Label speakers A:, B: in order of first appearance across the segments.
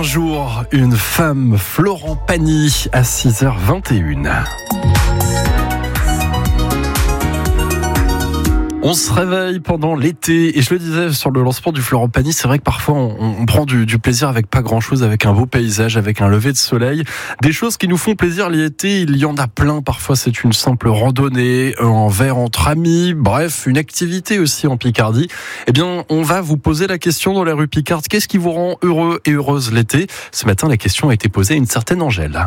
A: Un jour, une femme, Florent Pagny, à 6h21. On se réveille pendant l'été, et je le disais sur le lancement du Florent Pagny, c'est vrai que parfois on prend du plaisir avec pas grand chose, avec un beau paysage, avec un lever de soleil. Des choses qui nous font plaisir l'été, il y en a plein. Parfois c'est une simple randonnée, un verre entre amis, bref, une activité aussi en Picardie. Eh bien, on va vous poser la question dans la rue Picarde. Qu'est-ce qui vous rend heureux et heureuse l'été ? Ce matin, la question a été posée à une certaine Angèle.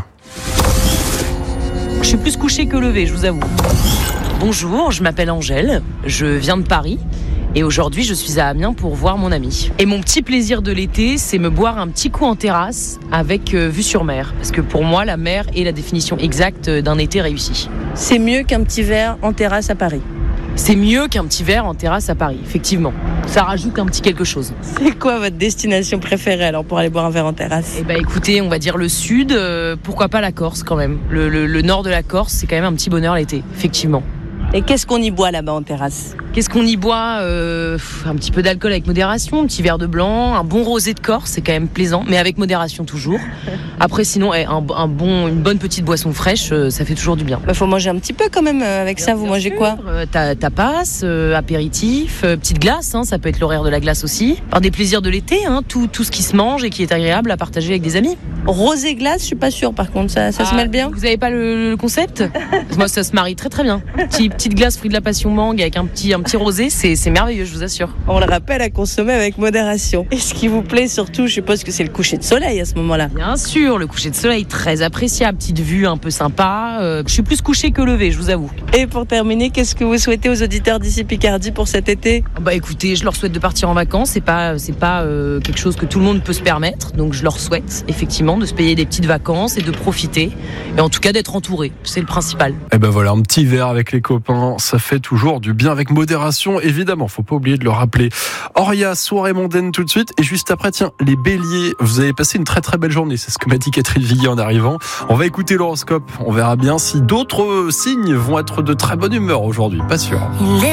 B: Je suis plus couchée que levée, je vous avoue. Bonjour, je m'appelle Angèle, je viens de Paris et aujourd'hui je suis à Amiens pour voir mon ami. Et mon petit plaisir de l'été, c'est me boire un petit coup en terrasse avec vue sur mer. Parce que pour moi, la mer est la définition exacte d'un été réussi.
C: C'est mieux qu'un petit verre en terrasse à Paris.
B: C'est mieux qu'un petit verre en terrasse à Paris, effectivement. Ça rajoute un petit quelque chose.
C: C'est quoi votre destination préférée alors pour aller boire un verre en terrasse ?
B: Eh ben écoutez, on va dire le sud, pourquoi pas la Corse quand même. Le nord de la Corse, c'est quand même un petit bonheur l'été, effectivement.
C: Et qu'est-ce qu'on y boit là-bas en terrasse ?
B: Qu'est-ce qu'on y boit ? Un petit peu d'alcool avec modération, un petit verre de blanc, un bon rosé de Corse, c'est quand même plaisant, mais avec modération toujours. Après, sinon, une bonne petite boisson fraîche, ça fait toujours du bien.
C: Bah, faut manger un petit peu quand même avec ça. Vous mangez quoi ?
B: Tapas, apéritif, petite glace, hein, ça peut être l'horaire de la glace aussi. Par des plaisirs de l'été, hein, tout ce qui se mange et qui est agréable à partager avec des amis.
C: Rosé glace, je suis pas sûre par contre, ça se mêle bien.
B: Vous avez pas le concept ? Moi, ça se marie très très bien. Petite glace fruit de la passion mangue avec un petit rosé, c'est merveilleux, je vous assure.
C: On le rappelle, à consommer avec modération. Et ce qui vous plaît surtout, je suppose que c'est le coucher de soleil à ce moment-là.
B: Bien sûr, le coucher de soleil très appréciable, petite vue un peu sympa. Je suis plus couchée que levée, je vous avoue.
C: Et pour terminer, qu'est-ce que vous souhaitez aux auditeurs d'ici Picardie pour cet été ?
B: Bah écoutez, je leur souhaite de partir en vacances. C'est pas quelque chose que tout le monde peut se permettre, donc je leur souhaite effectivement de se payer des petites vacances et de profiter, et en tout cas d'être entouré. C'est le principal.
A: Et ben voilà, un petit verre avec les copains, ça fait toujours du bien, avec modération évidemment. Faut pas oublier de le rappeler. Auria, soirée mondaine tout de suite, et juste après, tiens, les Béliers, vous avez passé une très très belle journée. C'est ce que m'a dit Catherine Villiers en arrivant. On va écouter l'horoscope. On verra bien si d'autres signes vont être de très bonne humeur aujourd'hui. Pas sûr.